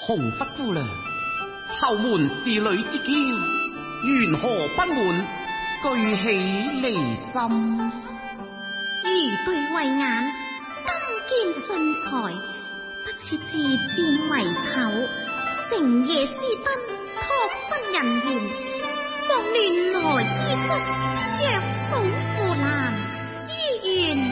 紅拂姑娘，後門是女之嬌，緣何不滿，具起離心？ 如對慧眼，金劍盡才，不似自薦為醜，成夜私奔，託生人言，莫亂來依足，藥草腐爛，於緣